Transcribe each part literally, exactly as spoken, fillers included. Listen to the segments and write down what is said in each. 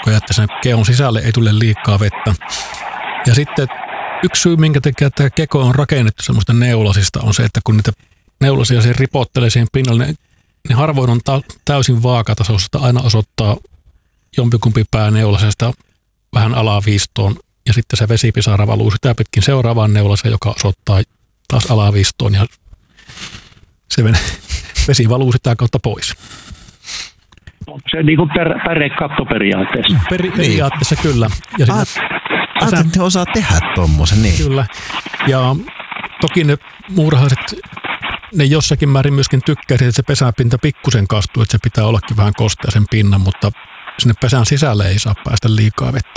aukkoja, että sen keon sisälle ei tule liikaa vettä. Ja sitten yksi syy, minkä takia tämä keko on rakennettu semmoista neulasista, on se, että kun niitä neulasia se ripottelee siihen pinnalle, niin, niin harvoin on ta- täysin vaakatasoista, aina osoittaa jompikumpi pää neulasesta vähän alaviistoon, ja sitten se vesipisara valuu sitä pitkin seuraavaan neulaseen, joka osoittaa taas alaviistoon, ja se vesi valuu sitä kautta pois. Se niin kuin per, pärekatto periaatteessa. Per, periaatteessa kyllä. Ja Aat, Aat, että te osaa tehdä tuommoisen, niin. Kyllä. Ja toki ne muurahaiset, ne jossakin määrin myöskin tykkää, että se pesäpinta pikkusen kastuu, että se pitää ollakin vähän kosteisen pinnan, mutta sinne pesän sisälle ei saa päästä liikaa vettä.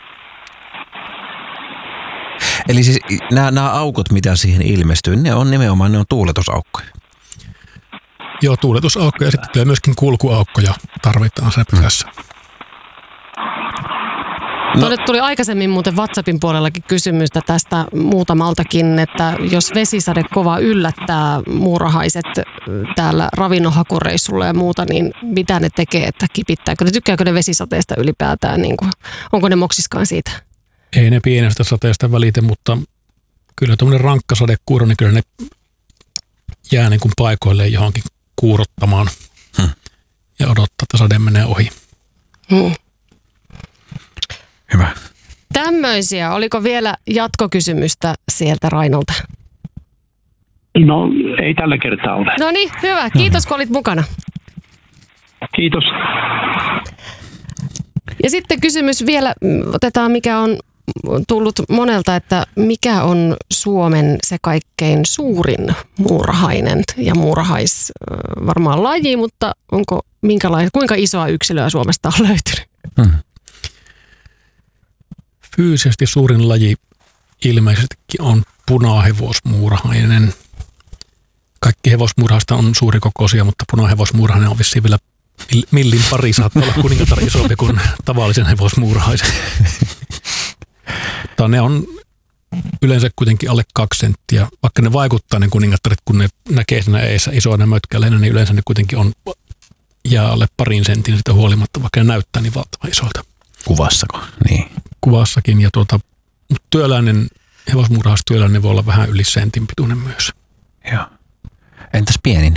Eli siis nämä, nämä aukot, mitä siihen ilmestyy, ne on nimenomaan ne on tuuletusaukkoja. Joo, tuuletusaukkoja ja sitten tulee myöskin kulkuaukkoja tarvitaan sen pesässä. No. Tuolle tuli aikaisemmin muuten WhatsAppin puolellakin kysymystä tästä muutamaltakin, että jos vesisade kova yllättää muurahaiset täällä ravinnonhakureissulla ja muuta, niin mitä ne tekee, että kipittääkö ne, tykkääkö ne vesisateesta ylipäätään, niin kuin, onko ne moksiskaan siitä? Ei ne pienestä sateesta välitä, mutta kyllä tuommoinen rankka sadekuuro, niin kyllä ne jää niin kuin paikoilleen johonkin kuurottamaan hmm. ja odottaa, että sade menee ohi. Hmm. Hyvä. Tämmöisiä. Oliko vielä jatkokysymystä sieltä Rainolta? No, ei tällä kertaa ole. No niin, hyvä. Kiitos, kun olit mukana. Kiitos. Ja sitten kysymys vielä, otetaan mikä on tullut monelta, että mikä on Suomen se kaikkein suurin muurahainen ja muurahais varmaan laji, mutta onko minkälainen, kuinka isoa yksilöä Suomesta on löytynyt? Hmm. Fyysisesti suurin laji ilmeisestikin on punahevosmuurahainen. Kaikki hevosmuurahaista on suurikokoisia, mutta punahevosmuurahainen on vissiin vielä millin pari, saattaa olla kuningatar isompi kuin tavallisen hevosmuurahaisen. Mutta ne on yleensä kuitenkin alle kaksi senttiä. Vaikka ne vaikuttaa ne kuningattarit, kun ne näkee siinä eessä isoina mötkälleinä, niin yleensä ne kuitenkin on jää alle parin sentin sitä huolimatta, vaikka ne näyttää niin valtavan isolta. Kuvassako? Niin. Kuvassakin. Ja tuota, työläinen, hevosmuurahaistyöläinen voi olla vähän yli sentin pituinen myös. Joo. Entäs pienin?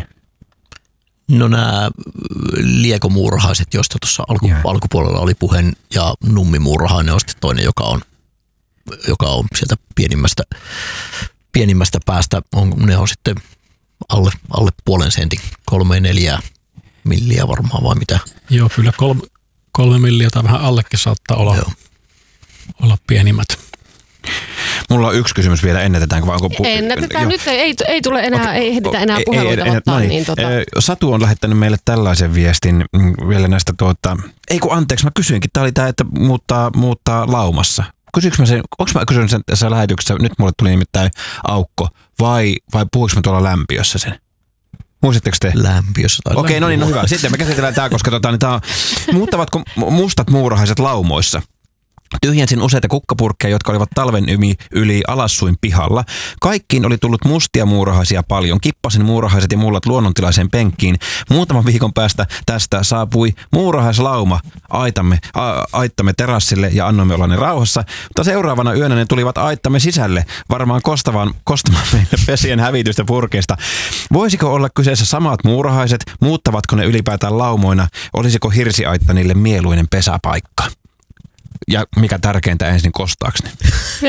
No nämä liekomuurahaiset, joista tuossa alku, alkupuolella oli puheen, ja nummimuurahainen on sitten toinen, joka on, joka on sieltä pienimmästä, pienimmästä päästä. On, ne on sitten alle, alle puolen sentin, kolme neljää milliä varmaan vai mitä? Joo, kyllä kolme, kolme milliä tai vähän allekin saattaa olla, olla pienimmät. Mulla on yksi kysymys vielä, ennätetäänkö vai onko... Pu- Ennätetään jo. Nyt, ei, ei tule enää, okay. ei ehditä enää puheluita ei, ottaa. Niin, tota. Satu on lähettänyt meille tällaisen viestin vielä näistä tuota... Ei kun anteeksi, mä kysyinkin, tää oli tää, että muuttaa, muuttaa laumassa. Kysyykö mä sen, onko mä kysynyt sen tässä lähetyksessä, nyt mulle tuli nimittäin aukko, vai, vai puhuinko mä tuolla lämpiössä sen? Muistatteko te? Lämpiössä tai Okei, okay, no niin, no hyvä. Sitten me käsitellään tää, koska tota, niin tää, muuttavatko mustat muurahaiset laumoissa? Tyhjensin useita kukkapurkkeja, jotka olivat talven yli, yli alassuin pihalla. Kaikkiin oli tullut mustia muurahaisia paljon. Kippasin muurahaiset ja mullat luonnontilaiseen penkkiin. Muutaman viikon päästä tästä saapui muurahaislauma aitamme, a, aittamme terassille ja annoimme olla ne rauhassa. Mutta seuraavana yönä ne tulivat aittamme sisälle, varmaan kostamaan, kostamaan meille pesien hävitystä purkeista. Voisiko olla kyseessä samat muurahaiset? Muuttavatko ne ylipäätään laumoina? Olisiko hirsiaitta niille mieluinen pesäpaikka? Ja mikä tärkeintä, ensin kostaaks ne?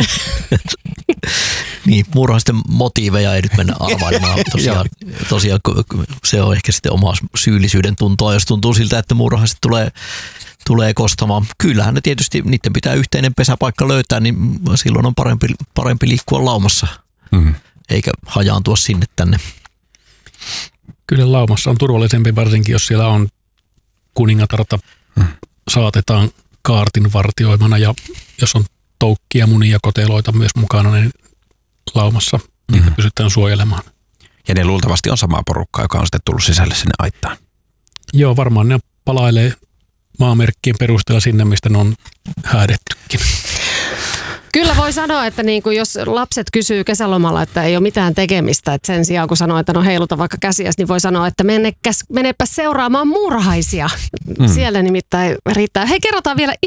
Niin, muurahaisten motiiveja ei nyt mennä arvailemaan. Tosiaan, tosiaan se on ehkä sitten oma syyllisyyden tuntoa, jos tuntuu siltä, että muurahaiset tulee, tulee kostamaan. Kyllähän ne tietysti, niiden pitää yhteinen pesäpaikka löytää, niin silloin on parempi, parempi liikkua laumassa, mm-hmm. eikä hajaantua sinne tänne. Kyllä laumassa on turvallisempi, varsinkin jos siellä on kuningatarta, mm. saatetaan kaartin vartioimana, ja jos on toukkia, munia, koteloita myös mukana, niin laumassa niitä mm-hmm. pystytään suojelemaan. Ja ne luultavasti on samaa porukkaa, joka on sitten tullut sisälle sinne aittaan. Joo, varmaan ne palailee maamerkkien perusteella sinne, mistä ne on häädettykin. Kyllä voi sanoa, että niin kuin jos lapset kysyy kesälomalla, että ei ole mitään tekemistä, että sen sijaan kun sanoo, että no heiluta vaikka käsiäs, niin voi sanoa, että menepä seuraamaan muurahaisia. Mm. Siellä nimittäin riittää. Hei, kerrotaan vielä